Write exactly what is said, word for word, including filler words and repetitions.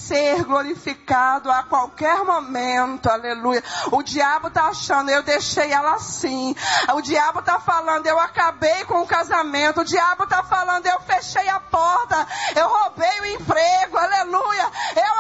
ser glorificado a qualquer momento, aleluia. O diabo está achando, eu deixei ela assim. O diabo está falando, eu acabei com o casamento. O diabo está falando, eu fechei a porta, eu roubei o emprego, aleluia. Eu